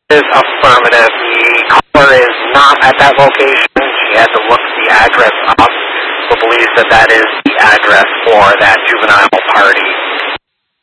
is affirmative. The caller is not at that location. She had to look the address up, but believes that that is the address for that juvenile party.